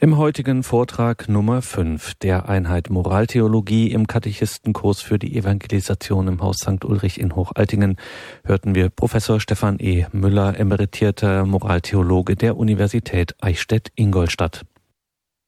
Im heutigen Vortrag Nummer 5 der Einheit Moraltheologie im Katechistenkurs für die Evangelisation im Haus St. Ulrich in Hochaltingen hörten wir Professor Stefan E. Müller, emeritierter Moraltheologe der Universität Eichstätt-Ingolstadt.